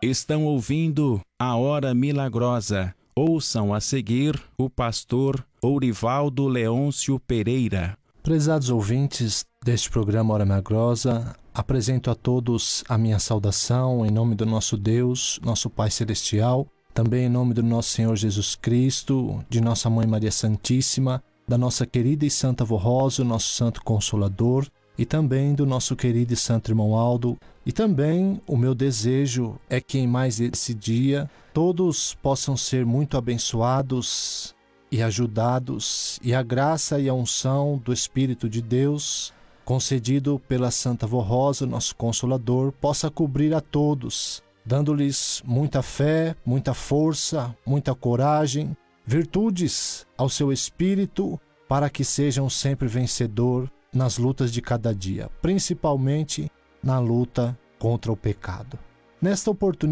Estão ouvindo a Hora Milagrosa. Ouçam a seguir o pastor Ourivaldo Leôncio Pereira. Prezados ouvintes deste programa Hora Milagrosa, apresento a todos a minha saudação em nome do nosso Deus, nosso Pai Celestial, também em nome do nosso Senhor Jesus Cristo, de nossa Mãe Maria Santíssima, da nossa querida e Santa Vó Rosa, nosso Santo Consolador, e também do nosso querido e santo irmão Aldo. E também o meu desejo é que em mais esse dia todos possam ser muito abençoados e ajudados, e a graça e a unção do Espírito de Deus, concedido pela Santa Vó Rosa, nosso Consolador, possa cobrir a todos, dando-lhes muita fé, muita força, muita coragem, virtudes ao seu espírito, para que sejam sempre vencedor nas lutas de cada dia, principalmente na luta contra o pecado. Nesta oportunidade,